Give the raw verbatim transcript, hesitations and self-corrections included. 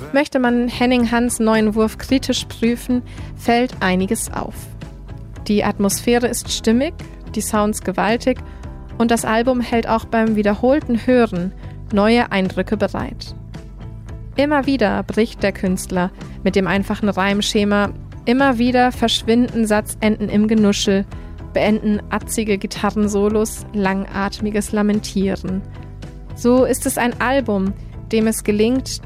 Möchte man Henning Hans neuen Wurf kritisch prüfen, fällt einiges auf. Die Atmosphäre ist stimmig, die Sounds gewaltig und das Album hält auch beim wiederholten Hören neue Eindrücke bereit. Immer wieder bricht der Künstler mit dem einfachen Reimschema, immer wieder verschwinden Satzenden im Genuschel, beenden atzige Gitarrensolos, langatmiges Lamentieren. So ist es ein Album, dem es gelingt,